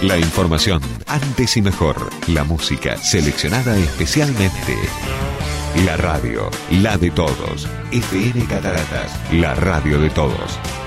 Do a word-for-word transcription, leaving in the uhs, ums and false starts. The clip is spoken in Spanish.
La información antes y mejor. La música seleccionada especialmente. La radio, la de todos. F M Cataratas, la radio de todos.